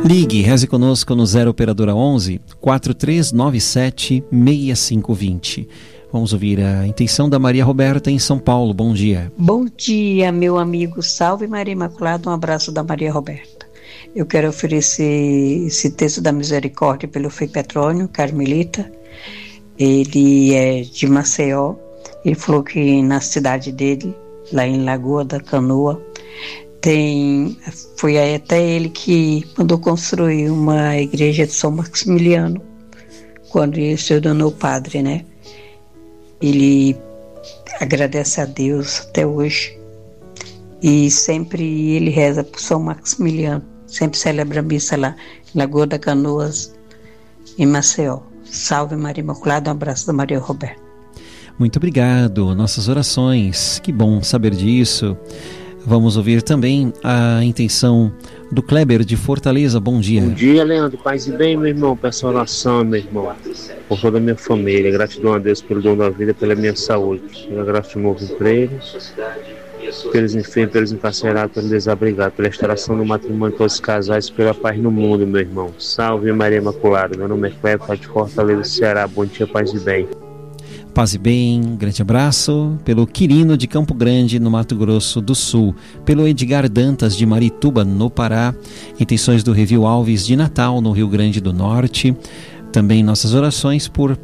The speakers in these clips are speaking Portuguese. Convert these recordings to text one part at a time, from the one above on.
Ligue, reze conosco no 0 operadora 11 4397 6520. Vamos ouvir a intenção da Maria Roberta em São Paulo. Bom dia. Bom dia, meu amigo. Salve Maria Imaculada. Um abraço da Maria Roberta. Eu quero oferecer esse texto da misericórdia pelo Frei Petrônio Carmelita. Ele é de Maceió. Ele falou que na cidade dele, lá em Lagoa da Canoa, foi até ele que mandou construir uma igreja de São Maximiliano, quando ele se tornou padre, né? Ele agradece a Deus até hoje e sempre ele reza por São Maximiliano, sempre celebra a missa lá em Lagoa da Canoas, em Maceió. Salve Maria Imaculada, um abraço da Maria Roberta. Muito obrigado, nossas orações, que bom saber disso. Vamos ouvir também a intenção do Kleber de Fortaleza. Bom dia. Bom dia, Leandro. Paz e bem, meu irmão. Peço oração, meu irmão, por toda a minha família. Gratidão a Deus pelo dom da vida, pela minha saúde. Pela graça de um novo emprego, pelos enfermos, pelos encarcerados, pelos desabrigados, pela restauração do matrimônio de todos os casais, pela paz no mundo, meu irmão. Salve Maria Imaculada. Meu nome é Kleber, de Fortaleza, Ceará. Bom dia, paz e bem. Paz e bem, grande abraço pelo Quirino de Campo Grande, no Mato Grosso do Sul, pelo Edgar Dantas de Marituba, no Pará, intenções do Revil Alves de Natal, no Rio Grande do Norte, também nossas orações por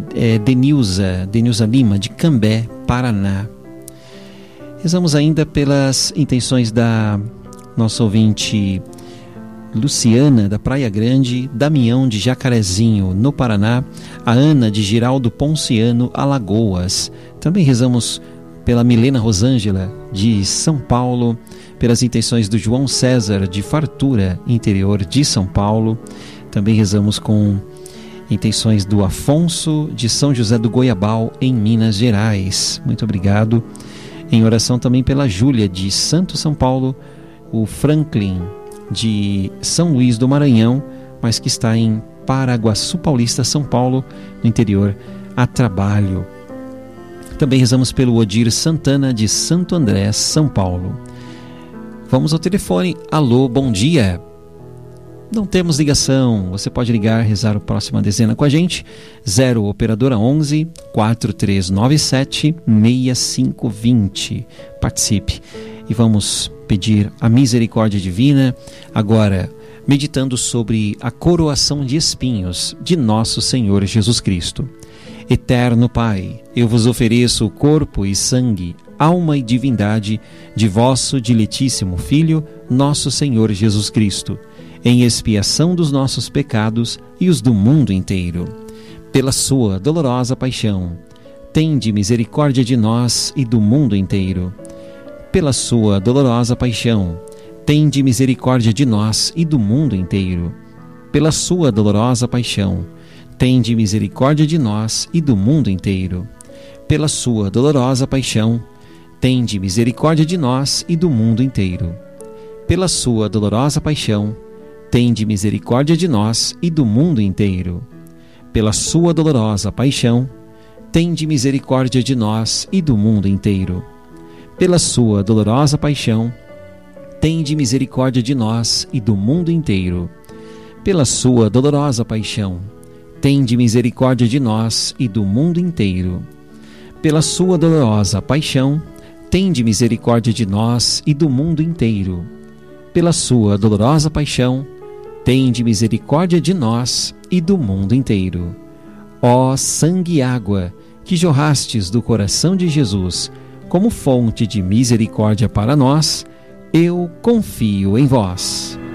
Denilza Lima de Cambé, Paraná. Rezamos ainda pelas intenções da nossa ouvinte Luciana, da Praia Grande, Damião de Jacarezinho, no Paraná, a Ana de Giraldo Ponciano, Alagoas. Também rezamos pela Milena Rosângela, de São Paulo, pelas intenções do João César, de Fartura, interior de São Paulo. Também rezamos com intenções do Afonso, de São José do Goiabal, em Minas Gerais. Muito obrigado. Em oração também pela Júlia, de Santo São Paulo, o Franklin, de São Luís do Maranhão, mas que está em Paraguaçu Paulista, São Paulo, no interior, a trabalho. Também rezamos pelo Odir Santana, de Santo André, São Paulo. Vamos ao telefone. Alô, bom dia. Não temos ligação. Você pode ligar, rezar a próxima dezena com a gente. 0 operadora 11 4397 6520. Participe. E vamos pedir a misericórdia divina, agora meditando sobre a coroação de espinhos de nosso Senhor Jesus Cristo. Eterno Pai, eu vos ofereço o corpo e sangue, alma e divindade de vosso diletíssimo Filho, nosso Senhor Jesus Cristo, em expiação dos nossos pecados e os do mundo inteiro. Pela sua dolorosa paixão, tende misericórdia de nós e do mundo inteiro. Pela sua dolorosa paixão, tende misericórdia de nós e do mundo inteiro. Pela sua dolorosa paixão, tende misericórdia de nós e do mundo inteiro. Pela sua dolorosa paixão, tende misericórdia de nós e do mundo inteiro. Pela sua dolorosa paixão, tende misericórdia de nós e do mundo inteiro. Pela sua dolorosa paixão, tende misericórdia de nós e do mundo inteiro. Pela sua dolorosa paixão, tende misericórdia de nós e do mundo inteiro. Pela sua dolorosa paixão, tende misericórdia de nós e do mundo inteiro. Pela sua dolorosa paixão, tende misericórdia de nós e do mundo inteiro. Pela sua dolorosa paixão, tende misericórdia de nós e do mundo inteiro. Ó sangue e água que jorrastes do coração de Jesus, como fonte de misericórdia para nós, eu confio em vós.